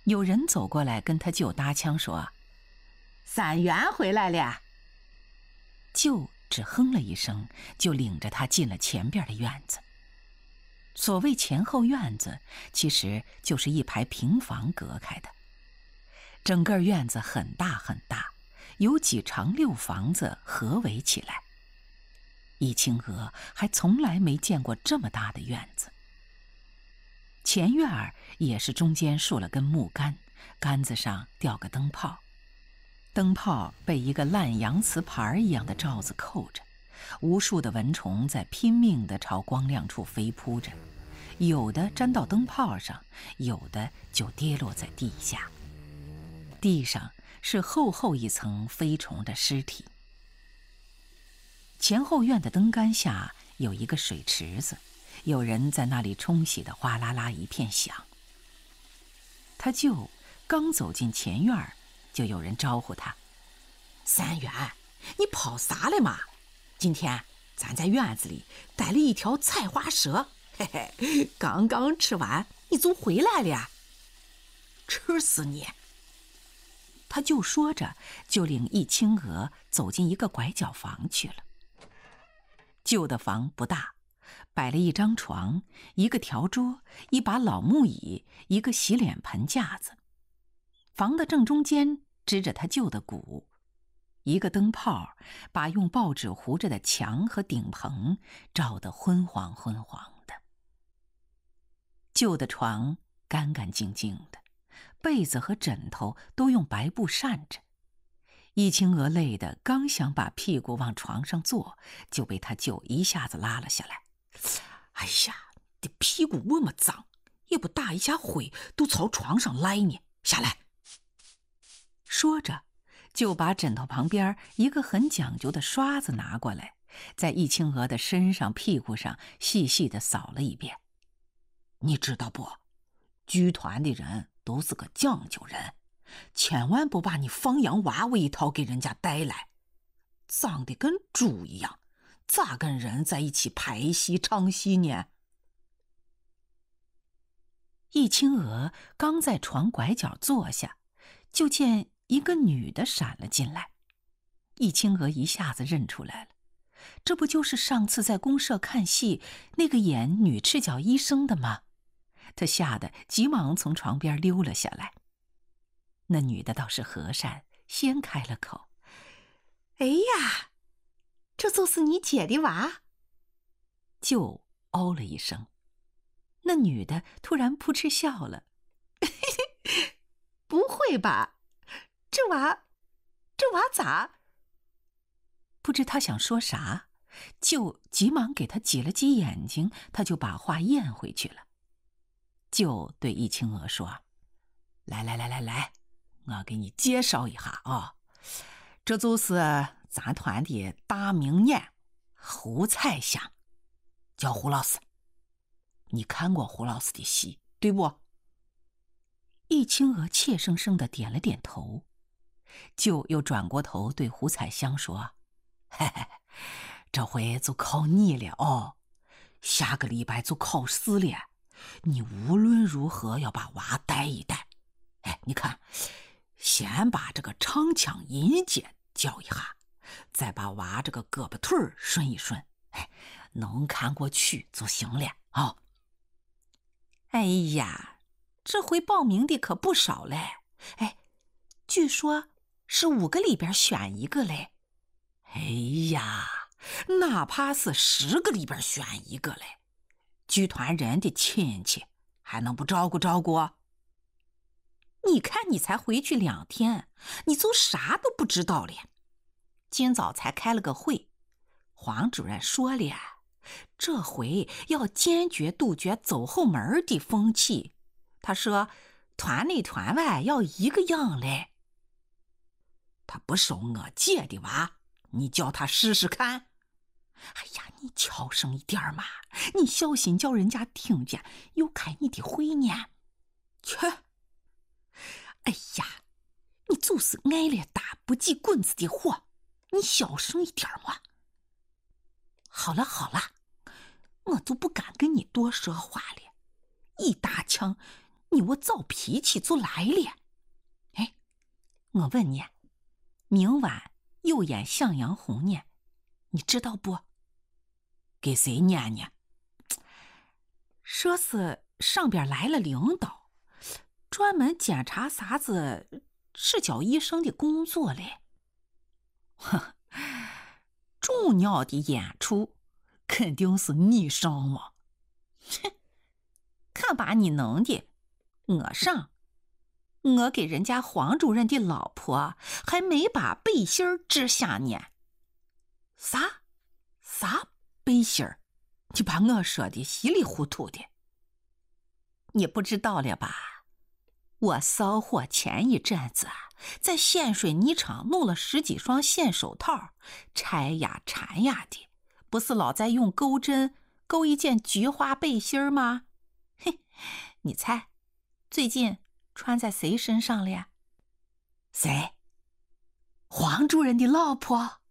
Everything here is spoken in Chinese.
有人走过来跟他舅搭腔说：“ 三元回来了。” 舅只哼了一声，就领着他进了前边的院子。所谓前后院子，其实就是一排平房隔开的。整个院子很大很大，有几长六房子合围起来。易清娥还从来没见过这么大的院子。前院儿也是中间竖了根木杆，杆子上吊个灯泡，灯泡被一个烂洋瓷盘一样的罩子扣着，无数的蚊虫在拼命地朝光亮处飞扑着，有的粘到灯泡上，有的就跌落在地下。地上是厚厚一层飞虫的尸体。前后院的灯杆下有一个水池子，有人在那里冲洗的哗啦啦一片响。他舅刚走进前院，就有人招呼他：“ 三元，你跑啥了嘛？今天咱在院子里逮了一条菜花蛇，嘿嘿，刚刚吃完你就回来了，吃死你！” 他舅说着，就领易清娥走进一个拐角房去了。旧的房不大，摆了一张床，一个条桌，一把老木椅，一个洗脸盆架子。房的正中间支着他舅的鼓，一个灯泡把用报纸糊着的墙和顶棚照得昏黄昏黄的。旧的床干干净净的，被子和枕头都用白布扇着。易清娥累得刚想把屁股往床上坐，就被他舅一下子拉了下来。 “哎呀，你屁股那么脏，也不打一下灰，都朝床上来呢，下来！” 说着，就把枕头旁边一个很讲究的刷子拿过来，在易清娥的身上屁股上细细地扫了一遍。 “你知道不？剧团的人都是个讲究人，千万不把你放羊娃味道给人家带来，脏得跟猪一样，咋跟人在一起拍戏唱戏呢？” 易清娥刚在床拐角坐下，就见一个女的闪了进来。易清娥一下子认出来了，这不就是上次在公社看戏那个演女赤脚医生的吗？她吓得急忙从床边溜了下来。那女的倒是和善，先开了口：“ 哎呀，这就是你姐的娃。” 就哦了一声。那女的突然扑哧笑了：“ 不会吧？这娃咋？” 不知她想说啥，就急忙给她挤了挤眼睛，她就把话咽回去了。就对易清娥说：“ 来，我给你介绍一下啊，这就是咱团的大名演胡彩香，叫胡老师。你看过胡老师的戏，对不？” 易清娥怯生生地点了点头。就又转过头对胡彩香说：“ 嘿嘿，这回就靠你了哦，下个礼拜就考试了，你无论如何要把娃带一带。哎，你看，先把这个唱腔音阶教一下，再把娃这个胳膊腿顺一顺，哎，能看过去就行了啊。”“ 哎呀，这回报名的可不少嘞，哎，据说是5个里边选一个嘞。”“ 哎呀，哪怕是10个里边选一个嘞，剧团人的亲戚还能不照顾照顾？”“ 你看你才回去2天，你就啥都不知道了。今早才开了个会，黄主任说了，这回要坚决杜绝走后门的风气。他说团内团外要一个样嘞。”“ 他不收我姐的娃，你叫他试试看。”“ 哎呀，你悄声一点嘛，你小心叫人家听见又开你的会呢。”“ 切！ 哎呀，你就是挨了打不几棍子的货，你小声一点嘛。”“好了，我就不敢跟你多说话了，一打枪你我躁脾气就来了。哎，我问你，明晚又演向阳红呢，你知道不？ 给谁演呢？ 说是上边来了领导，专门检查啥子赤脚医生的工作嘞。 哼，重要的演出肯定是你上嘛。 哼，看把你能的，我上。我给人家黄主任的老婆还没把背心儿织下呢。 啥背心儿？你把我说的稀里糊涂的。 你不知道了吧？我骚货前一阵子在县水泥厂弄了10几双线手套，拆呀缠呀的，不是老在用钩针钩一件菊花背心吗？嘿，你猜，最近穿在谁身上了呀？ 谁？黄主任的老婆？